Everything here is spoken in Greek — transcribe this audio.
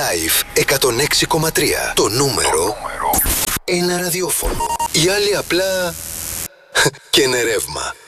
Live 106,3. Το νούμερο ένα ραδιόφωνο. Οι άλλοι απλά και είναι ρεύμα.